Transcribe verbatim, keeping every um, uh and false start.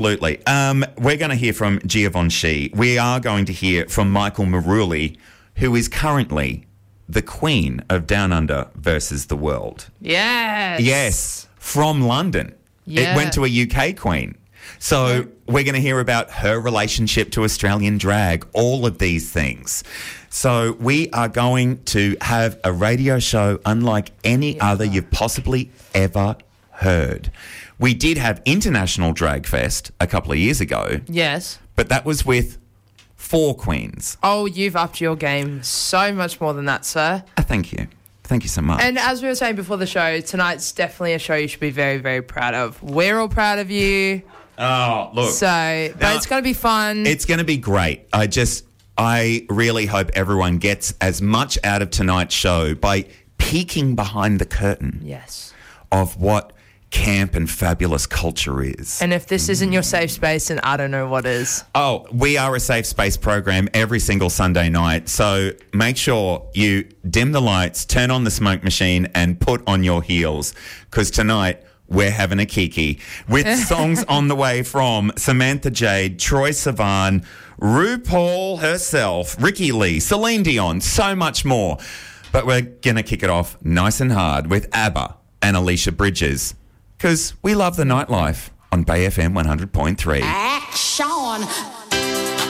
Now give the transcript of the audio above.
Absolutely. Um, we're going to hear from Givenchy. We are going to hear from Michael Maruli, who is currently the Queen of Down Under versus the World. Yes. Yes, from London. Yeah. It went to a U K Queen. So we're going to hear about her relationship to Australian drag, all of these things. So we are going to have a radio show unlike any Yeah. other you've possibly ever heard. We did have International Drag Fest a couple of years ago, Yes. but that was with four queens. Oh, you've upped your game so much more than that, sir. Uh, thank you. Thank you so much. And as we were saying before the show, tonight's definitely a show you should be very, very proud of. We're all proud of you. oh, look. So, but Now- it's going to be fun. It's going to be great. I just, I really hope everyone gets as much out of tonight's show by peeking behind the curtain Yes. of what camp and fabulous culture is. And if this isn't your safe space, then I don't know what is. Oh, we are a safe space program every single Sunday night. So make sure you dim the lights, turn on the smoke machine and put on your heels because tonight we're having a kiki with songs on the way from Samantha Jade, Troye Sivan, RuPaul herself, Ricky Lee, Celine Dion, so much more. But we're going to kick it off nice and hard with ABBA and Alicia Bridges because we love the nightlife on Bay F M one hundred point three. Action!